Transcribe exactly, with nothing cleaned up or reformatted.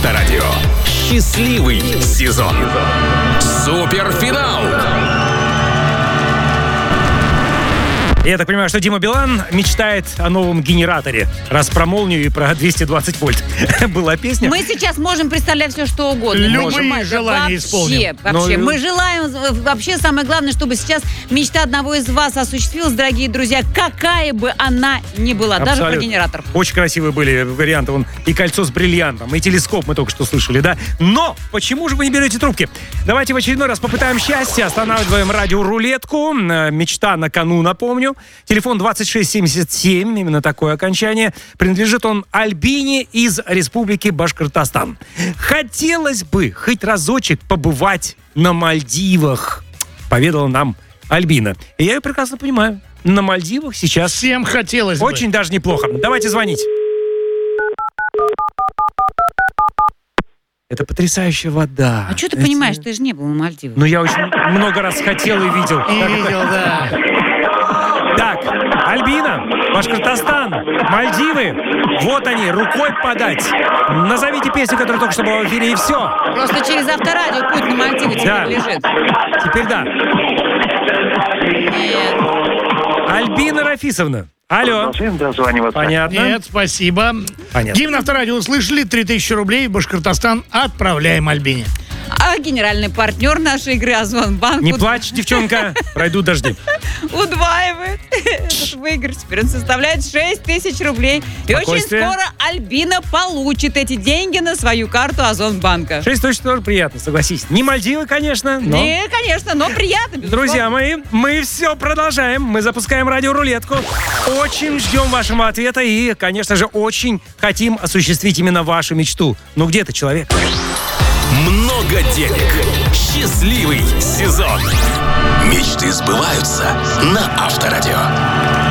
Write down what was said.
Авторадио. Счастливый сезон. Суперфинал. Я так понимаю, что Дима Билан мечтает о новом генераторе. Раз про молнию и про двести двадцать вольт. Была песня. Мы сейчас можем представлять все, что угодно. Любые Можем. желания вообще, исполним. Вообще, Ну, мы желаем, вообще самое главное, чтобы сейчас мечта одного из вас осуществилась, дорогие друзья, какая бы она ни была, даже про генератор. Очень красивые были варианты. Вон и кольцо с бриллиантом, и телескоп мы только что слышали, да? Но почему же вы не берете трубки? Давайте в очередной раз попытаем счастье. Останавливаем радиорулетку. Мечта на кону, напомню. Телефон двадцать шесть семьдесят семь, именно такое окончание. Принадлежит он Альбине из Республики Башкортостан. Хотелось бы хоть разочек побывать на Мальдивах, поведала нам Альбина. И я ее прекрасно понимаю. На Мальдивах сейчас Всем хотелось бы. очень даже неплохо. Давайте звонить. Это потрясающая вода. А что ты Это- понимаешь, ты же не был на Мальдивах. Ну, я очень много раз хотел и видел. И видел, да. Так, Альбина, Башкортостан, Мальдивы. Вот они, рукой подать. Назовите песню, которая только что была в эфире, и все. Просто через Авторадио путь на Мальдивы теперь Да. лежит. Теперь да. Нет. Альбина Рафисовна. Алло. Дозваниваться. Понятно. Нет, спасибо. Понятно. Гимн Авторадио услышали. три тысячи рублей в Башкортостан отправляем Альбине. А генеральный партнер нашей игры Озонбанк Не уд- плачь, девчонка, пройдут дожди. удваивает этот выигрыш. Теперь он составляет шесть тысяч рублей. И очень Спокойствие. скоро Альбина получит эти деньги на свою карту Озонбанка. Шесть точно тоже приятно, согласись. Не Мальдивы, конечно, но... Не, конечно, но приятно, безусловно. Друзья мои, мы все продолжаем. Мы запускаем радиорулетку. Очень ждем вашего ответа и, конечно же, очень хотим осуществить именно вашу мечту. Ну где ты, человек? Много денег. Счастливый сезон. Мечты сбываются на Авторадио.